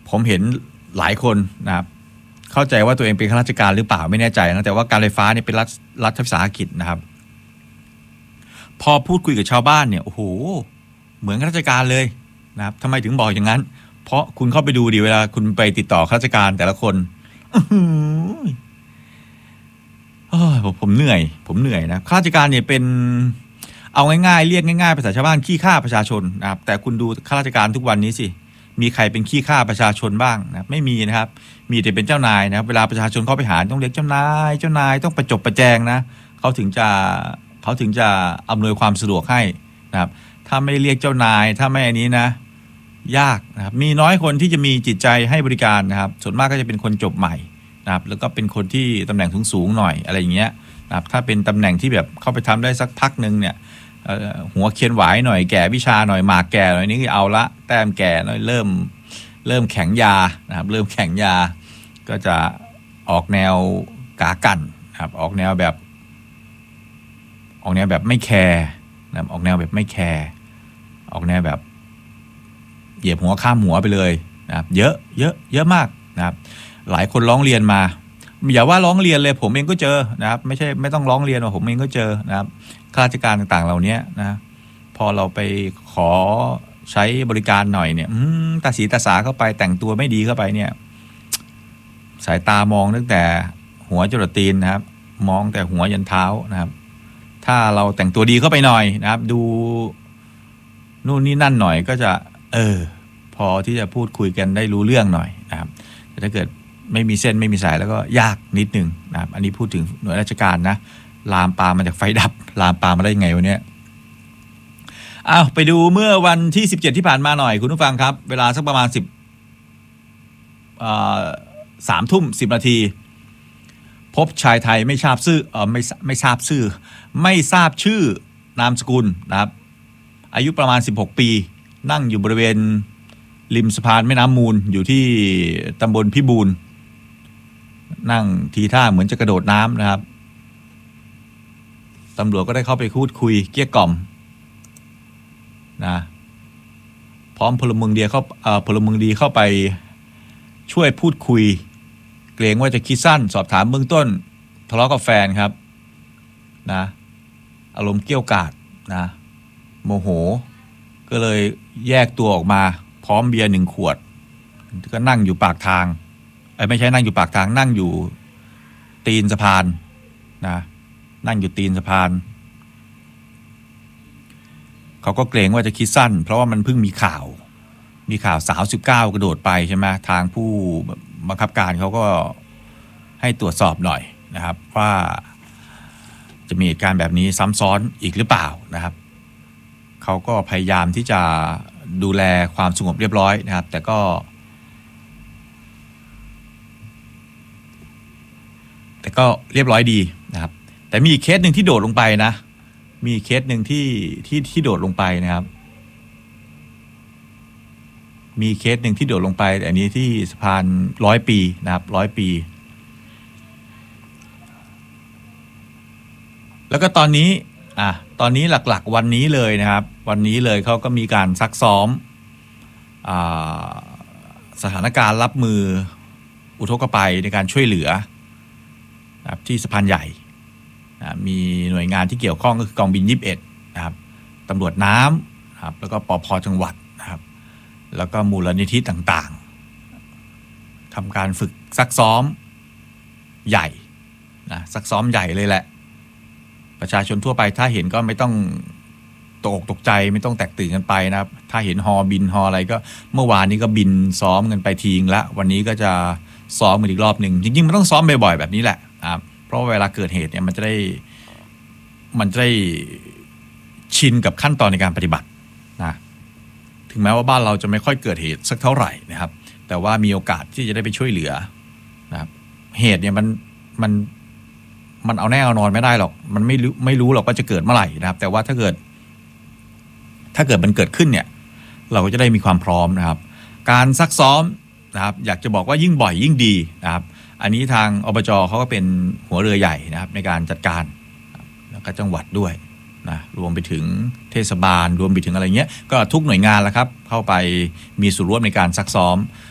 ผมเห็นหลายคนนะครับเข้าใจว่าตัวเองเป็นข้าราชการหรือเปล่าไม่แน่ใจนะแต่ว่าการไฟฟ้าเนี่ยเป็นรัฐวิสาหกิจนะครับพอพูดคุยกับชาวบ้านเนี่ยโอ้โหเหมือนข้าราชการเลยนะครับทำไมถึงบอกอย่างนั้นเพราะคุณเข้าไปดูดิเวลาคุณไปติดต่อข้าราชการแต่ละคนผมเหนื่อยนะข้าราชการเนี่ยเป็นเอาง่ายๆเรียกง่ายๆภาษาชาวบ้านขี้ข้าประชาชนนะครับแต่คุณดูข้าราชการทุกวันนี้สิมีใครเป็นขี้ข้าประชาชนบ้างนะไม่มีนะครับมีแต่เป็นเจ้านายนะครับเวลาประชาชนเข้าไปหาต้องเรียกเจ้านายต้องประจบประแจงนะเขาถึงจะอำนวยความสะดวกให้นะครับถ้าไม่เรียกเจ้านายถ้าไม่อันนี้นะยากนะครับมีน้อยคนที่จะมีจิตใจให้บริการนะครับส่วนมากก็จะเป็นคนจบใหม่นะครับแล้วก็เป็นคนที่ตำแหน่งสูงหน่อยอะไรอย่างเงี้ยนะครับถ้าเป็นตำแหน่งที่แบบเข้าไปทำได้สักพักนึงเนี่ยหัวเคียนหวายหน่อยแก่วิชาหน่อยหมากแก่หน่อยนี่คือเอาละแต้มแก่หน่อยเริ่มแข็งยานะครับเริ่มแข็งยาก็จะออกแนวกากันนะครับออกแนวแบบไม่แคร์นะครับออกแนวแบบไม่แคร์ออกแนวแบบเหยียบหัวข้ามหัวไปเลยนะครับเยอะมากนะครับหลายคนร้องเรียนมาอย่าว่าร้องเรียนเลยผมเองก็เจอนะครับไม่ต้องร้องเรียนว่าผมเองก็เจอนะครับข้าราชการต่างๆเหล่านี้นะพอเราไปขอใช้บริการหน่อยเนี่ยตาสีตาสาเข้าไปแต่งตัวไม่ดีเข้าไปเนี่ยสายตามองตั้งแต่หัวจรดตีนนะครับมองแต่หัวยันเท้านะครับถ้าเราแต่งตัวดีเข้าไปหน่อยนะครับดูนู่นนี่นั่นหน่อยก็จะพอที่จะพูดคุยกันได้รู้เรื่องหน่อยนะครับแต่ถ้าเกิดไม่มีเส้นไม่มีสายแล้วก็ยากนิดนึงนะครับอันนี้พูดถึงหน่วยราชการนะลามปามมาจากไฟดับลามปามมาได้ยังไงวะเนี่ยไปดูเมื่อวันที่17ที่ผ่านมาหน่อยคุณผู้ฟังครับเวลาสักประมาณ3 ทุ่ม 10 นาทีพบชายไทยไม่ทราบชื่อไม่ทราบชื่อนามสกุลนะครับอายุประมาณ16 ปีนั่งอยู่บริเวณริมสะพานแม่น้ำมูลอยู่ที่ตำบลพิบูลนั่งทีท่าเหมือนจะกระโดดน้ำนะครับตำรวจก็ได้เข้าไปพูดคุยเกลี้ยกล่อมนะพร้อมพลเมืองดีเข้าไปช่วยพูดคุยเกรงว่าจะคิดสั้นสอบถามเบื้องต้นทะเลาะกับแฟนครับนะอารมณ์เกรี้ยวกราดนะโมโหก็เลยแยกตัวออกมาพร้อมเบียร์1 ขวดก็นั่งอยู่ปากทางไม่ใช่นั่งอยู่ปากทางนั่งอยู่ตีนสะพานนะนั่งอยู่ตีนสะพานเขาก็เกรงว่าจะคิดสั้นเพราะว่ามันเพิ่งมีข่าวสาว19กระโดดไปใช่ไหมทางผู้บังคับการเขาก็ให้ตรวจสอบหน่อยนะครับว่าจะมีเหตุการณ์แบบนี้ซ้ำซ้อนอีกหรือเปล่านะครับเขาก็พยายามที่จะดูแลความสงบเรียบร้อยนะครับแต่ก็เรียบร้อยดีนะครับแต่มีเคสหนึ่งที่โดดลงไปนะมีเคสหนึ่งที่โดดลงไปนะครับมีเคสหนึ่งที่โดดลงไปแต่อันนี้ที่สะพาน100 ปีนะครับ100 ปีแล้วก็ตอนนี้หลักๆวันนี้เลยนะครับวันนี้เลยเขาก็มีการซักซ้อมสถานการณ์รับมืออุทกภัยในการช่วยเหลือนะครับที่สะพานใหญ่มีหน่วยงานที่เกี่ยวข้องก็คือกองบิน21นะครับตำรวจน้ำนะครับแล้วก็ปภ.จังหวัดนะครับแล้วก็มูลนิธิต่างๆทำการฝึกซักซ้อมใหญ่นะซักซ้อมใหญ่เลยแหละประชาชนทั่วไปถ้าเห็นก็ไม่ต้องตกใจไม่ต้องแตกตื่นกันไปนะครับถ้าเห็นฮอบินฮออะไรก็เมื่อวานนี้ก็บินซ้อมกันไปทีงละวันนี้ก็จะซ้อมกันอีกรอบหนึ่งจริงๆมันต้องซ้อมบ่อยๆแบบนี้แหละครับเพราะเวลาเกิดเหตุเนี่ยมันจะได้ชินกับขั้นตอนในการปฏิบัตินะถึงแม้ว่าบ้านเราจะไม่ค่อยเกิดเหตุสักเท่าไหร่นะครับแต่ว่ามีโอกาสที่จะได้ไปช่วยเหลือนะครับเหตุเนี่ยมันเอาแน่เอานอนไม่ได้หรอกมันไม่รู้หรอกว่าจะเกิดเมื่อไหร่นะครับแต่ว่าถ้าเกิดมันเกิดขึ้นเนี่ยเราก็จะได้มีความพร้อมนะครับการซักซ้อมนะครับอยากจะบอกว่ายิ่งบ่อยยิ่งดีนะครับอันนี้ทางอบจ.เขาก็เป็นหัวเรือใหญ่นะครับในการจัดการแล้วก็จังหวัดด้วยนะรวมไปถึงเทศบาลรวมไปถึงอะไรเงี้ยก็ทุกหน่วยงานแล้วครับเข้าไปมีส่วนร่วมในการซักซ้อม